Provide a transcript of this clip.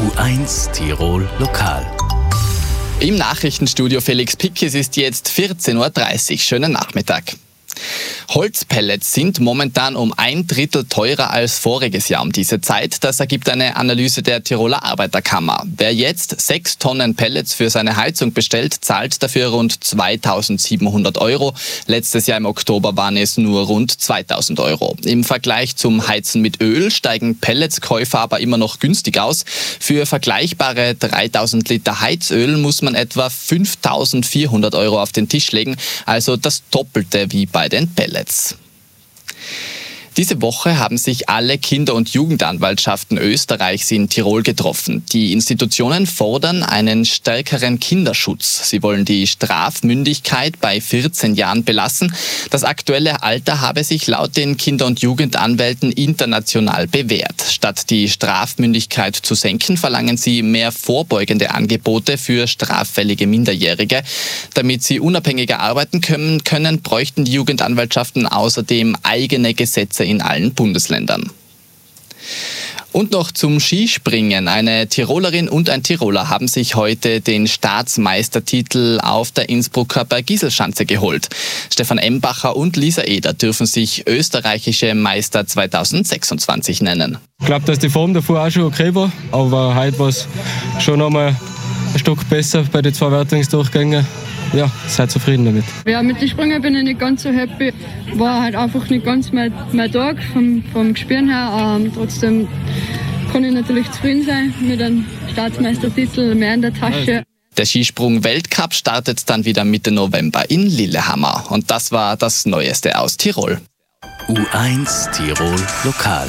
U1 Tirol Lokal. Im Nachrichtenstudio Felix Pick, es ist jetzt 14.30 Uhr. Schönen Nachmittag. Holzpellets sind momentan um 1/3 teurer als voriges Jahr um diese Zeit. Das ergibt eine Analyse der Tiroler Arbeiterkammer. Wer jetzt 6 Tonnen Pellets für seine Heizung bestellt, zahlt dafür rund 2.700 €. Letztes Jahr im Oktober waren es nur rund 2.000 €. Im Vergleich zum Heizen mit Öl steigen Pelletskäufer aber immer noch günstig aus. Für vergleichbare 3.000 Liter Heizöl muss man etwa 5.400 € auf den Tisch legen, also das Doppelte wie bei den Pellets. Diese Woche haben sich alle Kinder- und Jugendanwaltschaften Österreichs in Tirol getroffen. Die Institutionen fordern einen stärkeren Kinderschutz. Sie wollen die Strafmündigkeit bei 14 Jahren belassen. Das aktuelle Alter habe sich laut den Kinder- und Jugendanwälten international bewährt. Statt die Strafmündigkeit zu senken, verlangen sie mehr vorbeugende Angebote für straffällige Minderjährige. Damit sie unabhängiger arbeiten können, bräuchten die Jugendanwaltschaften außerdem eigene Gesetze in allen Bundesländern. Und noch zum Skispringen. Eine Tirolerin und ein Tiroler haben sich heute den Staatsmeistertitel auf der Innsbrucker Bergiselschanze geholt. Stefan Embacher und Lisa Eder dürfen sich österreichische Meister 2026 nennen. Ich glaube, dass die Form davor auch schon okay war, aber heute war es schon einmal ein Stück besser bei den 2 Wertungsdurchgängen. Ja, seid zufrieden damit. Ja, mit den Sprüngen bin ich nicht ganz so happy. War halt einfach nicht ganz mein Tag vom Gespüren her. Trotzdem kann ich natürlich zufrieden sein mit einem Staatsmeistertitel mehr in der Tasche. Der Skisprung-Weltcup startet dann wieder Mitte November in Lillehammer. Und das war das Neueste aus Tirol. U1 Tirol Lokal.